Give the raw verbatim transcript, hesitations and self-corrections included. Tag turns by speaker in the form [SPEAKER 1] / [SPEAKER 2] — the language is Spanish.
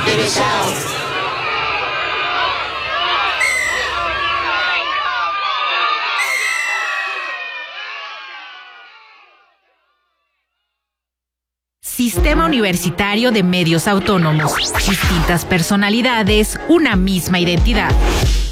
[SPEAKER 1] Sistema Universitario de Medios Autónomos. Distintas personalidades, una misma identidad.